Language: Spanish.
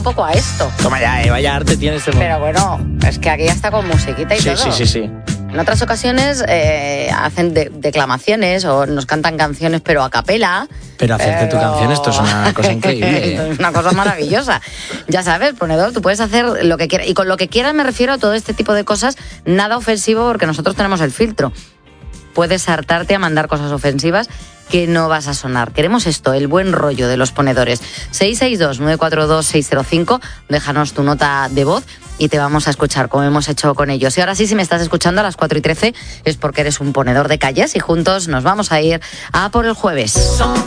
poco a esto. Toma ya, vaya arte tiene este Pero bueno, es que aquí ya está con musiquita y todo. Sí. En otras ocasiones hacen declamaciones o nos cantan canciones pero a capela. Pero hacerte tu canción, esto es una cosa increíble. Es una cosa maravillosa. Ya sabes, ponedor, tú puedes hacer lo que quieras. Y con lo que quieras me refiero a todo este tipo de cosas, nada ofensivo porque nosotros tenemos el filtro. Puedes hartarte a mandar cosas ofensivas que no vas a sonar. Queremos esto, el buen rollo de los ponedores. 662-942-605, déjanos tu nota de voz y te vamos a escuchar como hemos hecho con ellos. Y ahora sí, si me estás escuchando a las 4:13 es porque eres un ponedor de calles y juntos nos vamos a ir a por el jueves.